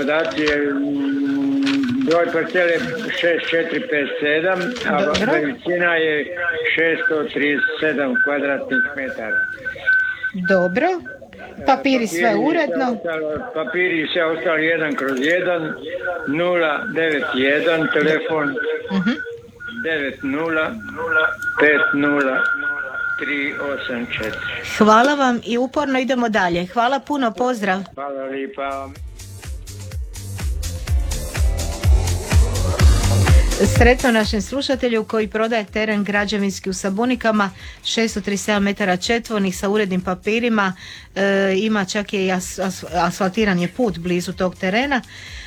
podaci. Broj parcele 6457, a veličina je 637 kvadratnih metara. Dobro. Papiri sve uredno. Papiri sve ostalo 1/1, 091, telefon 90 50 384. Hvala vam i uporno idemo dalje. Hvala puno, pozdrav. Hvala lijepa. Sretno našem slušatelju koji prodaje teren građevinski u Sabunikama, 637 metara četvornih sa urednim papirima, ima čak i asfaltiran je put blizu tog terena.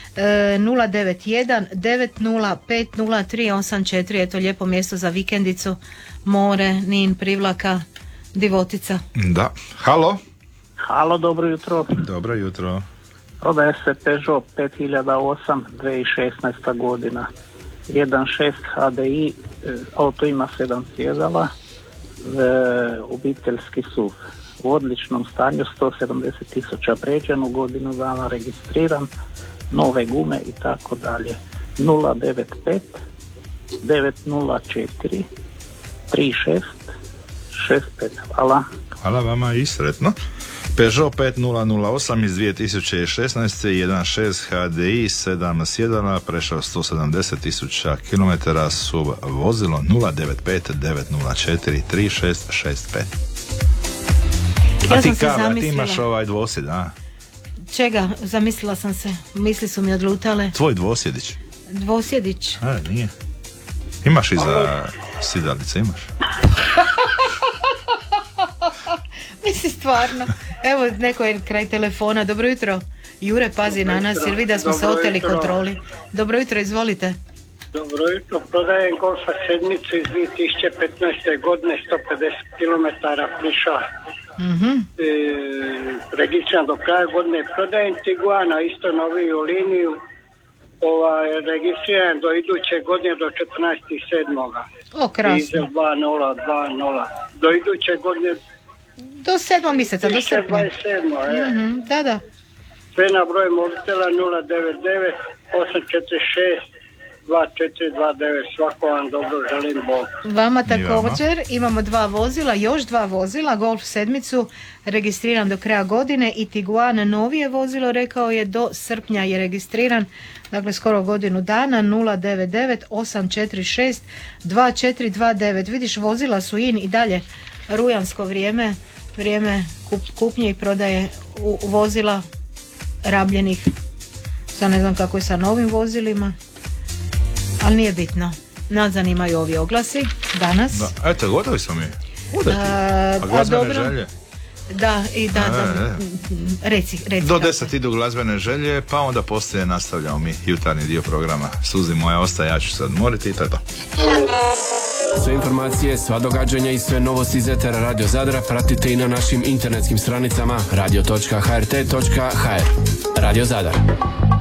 091 90 50 384. Eto lijepo mjesto za vikendicu, more, Nin, Privlaka, Divotica. Da, halo. Halo, dobro jutro. Dobro jutro. Prodaje se Peugeot 5008, 2016. godina. 1.6 HDI, auto ima 7 sjedala, obiteljski SUV. U odličnom stanju, 170.000 pređeno, godinu dana registriran, nove gume i tako dalje. 095 904 36 65. Hvala. Hvala vama i sretno. Peugeot 5008 iz 2016. 1.6 HDI, 7 sjedala, prešao 170.000 km, SUV vozilo 095 904 3665. Ja a ti sam se Karla, zamislila. ti imaš ovaj dvosjed, a? Čega? Zamislila sam se. Misli su mi odlutale. Tvoj dvosjedić? Dvosjedić. A, nije. Imaš iza sidalice, imaš? Mislim stvarno. Evo neko je kraj telefona. Dobro jutro. Jure, pazi na nas jer vidi da smo se oteli kontroli. Dobro jutro, izvolite. Dobro jutro, prodajem Golfa sedmicu iz 2015. godine, 150 km prišao. Registriran do kraja godine. Prodajem Tiguana, isto noviju liniju, registriran do iduće godine do 14.7. O, krasno. Dizel 2.0, 2.0. Do iduće godine Do 7. mjeseca, do srpnja. 27. Da. Sve na broj mobitela 099 846 2429. Svako vam dobro želim, Bog. Vama također. Imamo još dva vozila, Golf 7 registriran do kraja godine i Tiguan novije vozilo, rekao je do srpnja je registriran, dakle skoro godinu dana. 099 846 2429. Vidiš, vozila su in i dalje rujansko vrijeme kupnje i prodaje vozila rabljenih. Sad ne znam kako je sa novim vozilima, ali nije bitno. Nas zanimaju ovi oglasi danas. Da, eto, gotovi smo mi. A glazbene želje? Da, i da. Reci. Do 10 idu glazbene želje, pa onda poslije nastavljamo mi jutarnji dio programa. Suzi moja ostaje, ja ću sad moriti i to je to. Sve informacije, sva događanja i sve novosti iz etera Radio Zadra pratite i na našim internetskim stranicama radio.hrt.hr. Radio Zadar.